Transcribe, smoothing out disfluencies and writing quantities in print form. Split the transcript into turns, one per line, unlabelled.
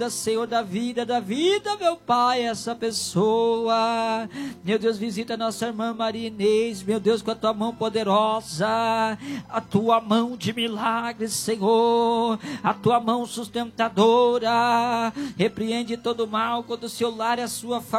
Senhor, da vida, meu Pai, essa pessoa. Meu Deus, visita nossa irmã Maria Inês, meu Deus, com a tua mão poderosa, a tua mão de milagres, Senhor, a tua mão sustentadora. Repreende todo mal contra o seu lar e a sua família.